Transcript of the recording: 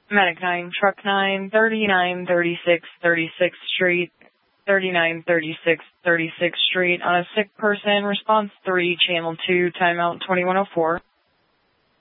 Medic 9, Truck 9, 3936 36th Street, 3936 36th Street on a sick person. Response 3, Channel 2, timeout 2104.